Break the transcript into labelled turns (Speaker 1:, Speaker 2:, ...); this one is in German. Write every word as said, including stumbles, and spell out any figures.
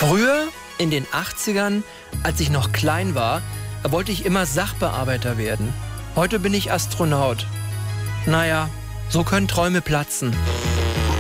Speaker 1: Früher, in den achtzigern, als ich noch klein war, wollte ich immer Sachbearbeiter werden. Heute bin ich Astronaut. Naja, so können Träume platzen.